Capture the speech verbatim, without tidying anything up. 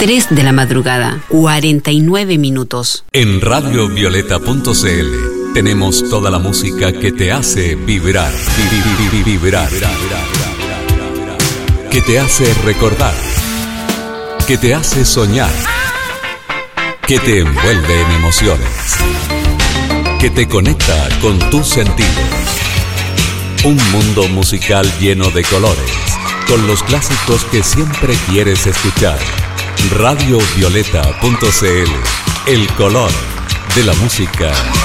tres de la madrugada, cuarenta y nueve minutos. En radio violeta punto c l tenemos toda la música que te hace vibrar, vibrar, que te hace recordar, que te hace soñar, que te envuelve en emociones, que te conecta con tus sentidos. Un mundo musical lleno de colores, con los clásicos que siempre quieres escuchar. radio violeta punto c l, el color de la música